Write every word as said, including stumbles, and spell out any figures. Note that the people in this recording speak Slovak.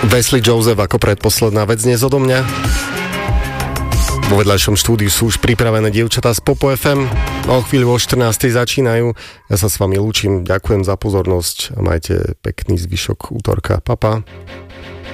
Wesley Joseph ako predposledná vec dnes odo mňa. Vo vedľajšom štúdiu sú už pripravené dievčatá z Popo ef em. O chvíľu o štrnástej začínajú. Ja sa s vami lúčim, ďakujem za pozornosť a majte pekný zvyšok útorka. Pa, pa.